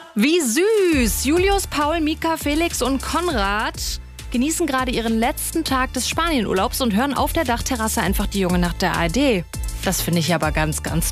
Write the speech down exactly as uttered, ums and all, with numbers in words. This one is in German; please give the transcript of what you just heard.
Wie süß! Julius, Paul, Mika, Felix und Konrad genießen gerade ihren letzten Tag des Spanienurlaubs und hören auf der Dachterrasse einfach die junge Nacht der A R D. Das finde ich aber ganz, ganz